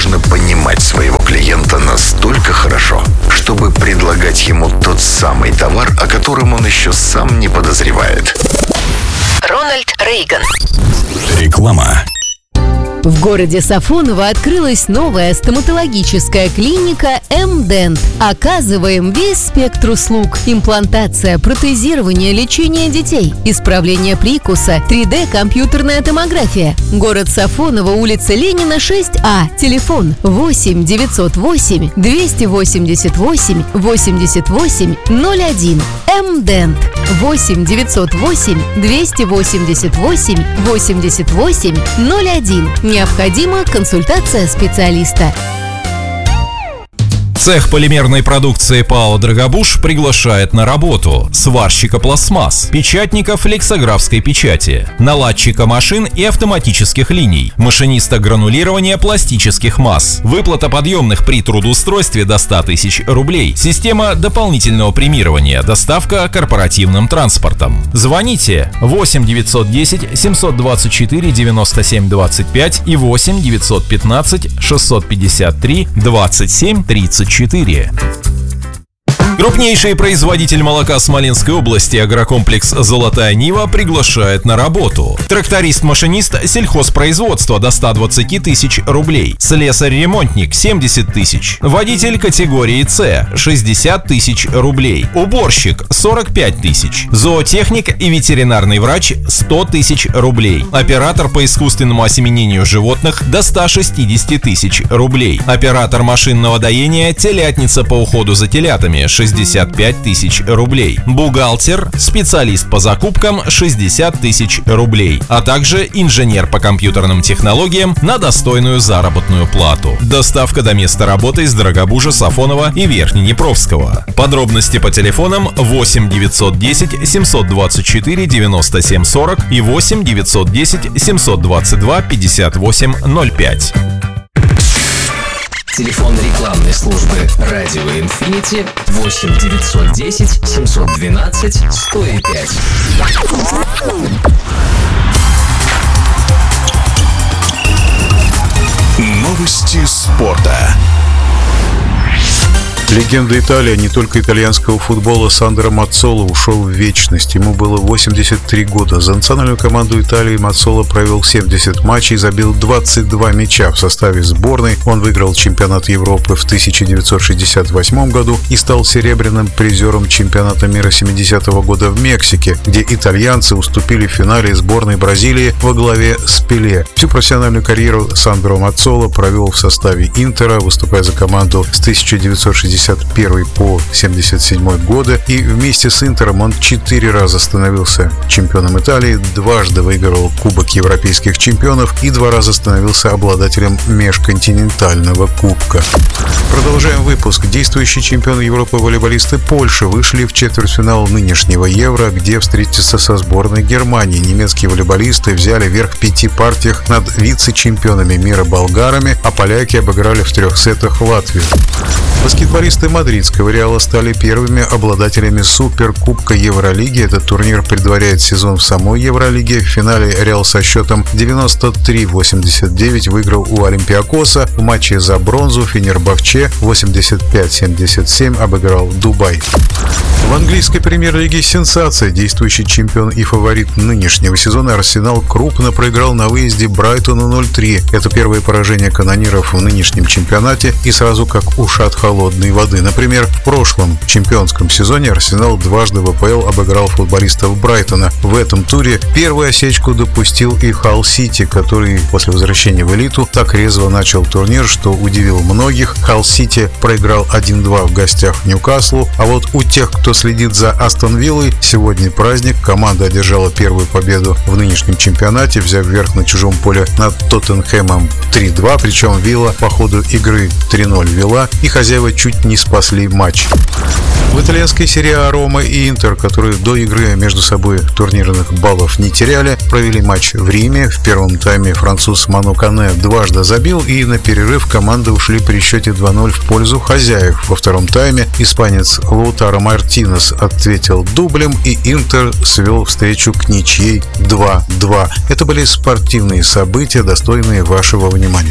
нужно понимать своего клиента настолько хорошо, чтобы предлагать ему тот самый товар, о котором он еще сам не подозревает. Рональд Рейган. Реклама. В городе Сафоново открылась новая стоматологическая клиника «М-Дент». Оказываем весь спектр услуг: имплантация, протезирование, лечение детей, исправление прикуса, 3D-компьютерная томография. Город Сафоново, улица Ленина, 6А. Телефон 8 908 288 88 01. «М-Дент» 8 908 288 88 01. Необходима консультация специалиста. Цех полимерной продукции ПАО «Драгобуш» приглашает на работу сварщика пластмасс, печатника флексографской печати, наладчика машин и автоматических линий, машиниста гранулирования пластических масс, выплата подъемных при трудоустройстве до 100 тысяч рублей, система дополнительного премирования, доставка корпоративным транспортом. Звоните 8 910 724 97 25 и 8 915 653 27 34. Крупнейший производитель молока Смоленской области агрокомплекс «Золотая Нива» приглашает на работу. Тракторист-машинист сельхозпроизводства до 120 тысяч рублей. Слесарь-ремонтник 70 тысяч. Водитель категории С 60 тысяч рублей. Уборщик 45 тысяч. Зоотехник и ветеринарный врач 100 тысяч рублей. Оператор по искусственному осеменению животных до 160 тысяч рублей. Оператор машинного доения, телятница по уходу за телятами 65 тысяч рублей. Бухгалтер, специалист по закупкам 60 тысяч рублей, а также инженер по компьютерным технологиям на достойную заработную плату. Доставка до места работы из Драгобужа, Сафонова и Верхнеднепровского. Подробности по телефонам 8 910 724 97 40 и 8 910 722 58 05. Телефон рекламной службы «Радио Инфинити» 8 910 712 105. Новости спорта. Легенда Италии, не только итальянского футбола, Сандро Маццола ушел в вечность. Ему было 83 года. За национальную команду Италии Маццола провел 70 матчей, забил 22 мяча в составе сборной. Он выиграл чемпионат Европы в 1968 году и стал серебряным призером чемпионата мира 70-го года в Мексике, где итальянцы уступили в финале сборной Бразилии во главе с Пеле. Всю профессиональную карьеру Сандро Маццола провел в составе Интера, выступая за команду с 1961 по 1977 годы, и вместе с Интером он 4 раза становился чемпионом Италии, дважды выигрывал Кубок Европейских чемпионов и 2 раза становился обладателем межконтинентального кубка. Продолжаем выпуск. Действующие чемпионы Европы волейболисты Польши вышли в четвертьфинал нынешнего Евро, где встретятся со сборной Германии. Немецкие волейболисты взяли верх в 5 партиях над вице-чемпионами мира болгарами, а поляки обыграли в 3 сетах Латвию. Баскетболисты мадридского Реала стали первыми обладателями Суперкубка Евролиги. Этот турнир предваряет сезон в самой Евролиге. В финале Реал со счетом 93-89 выиграл у Олимпиакоса. В матче за бронзу Фенербахче 85-77 обыграл Дубай. В английской премьер-лиге сенсация. Действующий чемпион и фаворит нынешнего сезона Арсенал крупно проиграл на выезде Брайтону 0-3. Это первое поражение канониров в нынешнем чемпионате и сразу как ушат холодной воды. Например, в прошлом чемпионском сезоне Арсенал дважды в АПЛ обыграл футболистов Брайтона. В этом туре первую осечку допустил и Халл-Сити, который после возвращения в элиту так резво начал турнир, что удивил многих. Халл-Сити проиграл 1-2 в гостях Ньюкаслу, а вот у тех, кто следит за Астон Виллой, сегодня праздник. Команда одержала первую победу в нынешнем чемпионате, взяв верх на чужом поле над Тоттенхэмом 3-2, причем Вилла по ходу игры 3-0 вела, и хозяева чуть не спасли матч. В итальянской серии А Рома и Интер, которые до игры между собой турнирных баллов не теряли, провели матч в Риме. В первом тайме француз Ману Кане дважды забил, и на перерыв команды ушли при счете 2-0 в пользу хозяев. Во втором тайме испанец Лаутаро Мартинес ответил дублем, и Интер свел встречу к ничьей 2-2. Это были спортивные события, достойные вашего внимания.